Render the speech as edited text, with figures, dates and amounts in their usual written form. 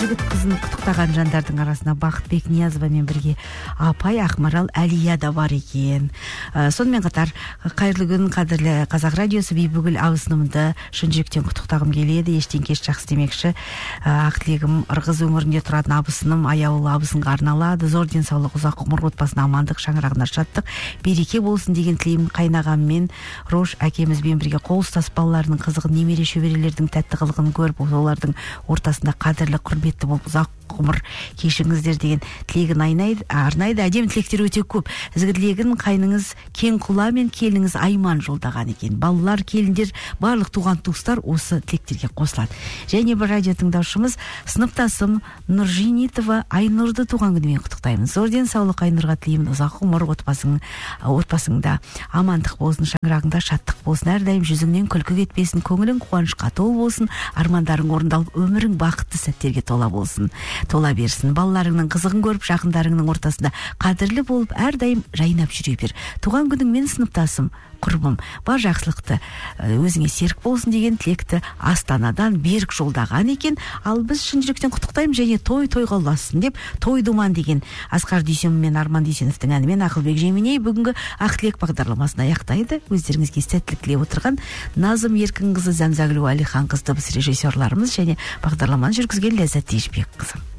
жігіт қызын құттықтаған жандардың арасында Бақытбек Ниязовамен бірге апай Ақмарал Әлия да бар екен. Сонымен қатар қайырлы күн қадірлі Қазақ радиосы Бибігүл абысынымды шын жүректен құттықтағым келеді. Ештен кеш жақсы демекші. Ақ тілегім Ырғыз өңірінде тұратын абысыным аяулы абысынға арналады. Зор денсаулық, ұзақ ғұмыр, отбасына амандық, шаңырағына шаттық, береке болсын деген тілеймін. Қайнағаммен Рош әкемізбен бірге қол ұстасып балаларының қызығын, немере шөберелердің тәтті қылығын көріп, олардың ортасында қадірлі, құрметті болып ұзақ ғұмыр кешіңіздер деген тілегін арнайды. Әдемі тілектер өте көп. Ізгі тілегін қайныңыз Кеңқұла мен келініңіз Айман жолдаған екен. Балалар, келіндер, барлық туған туыстар осы тілектерге қосылады. Және бір радио тыңдаушымыз сыныптасым Нұржинитова Айнұрды туған күнімен құттықтаймын. Зор денсаулық Айнұрға тілеймін. Ұзақ ғұмыр, отбасыңда амандық болсын, шаңырағыңда шаттық болсын, әрдайым жүзіңнен күлкі кетпесін, көңілің қуанышқа толы болсын, армандарың орындалып, өмірің бақытты сәттерге тола берсін. Балаларыңның қызығын көріп, жақындарыңның ортасында қадірлі болып, әрдайым жайнап жүре бер. Туған күніңмен сыныптасым, құрбым, бар жақсылықты өзіңе серік болсын деген тілекті Астанадан Берік жолдаған екен. Ал біз шын жүректен құттықтаймыз, және тойға ұлассын деп той думан деген Асқар Дүйсенов мен Арман Дүйсеновтің әнімен Ақылбек Жеменей бүгінгі ақ тілек бағдарламасын аяқтайды. Өздеріңізге сәттілік тілеп отырған Назым Еркінқызы, Зәмзагүл Әлихан қызы, дыбыс режиссерларымыз және бағдарламаны жүргізген Ләззат Ешбек қызы.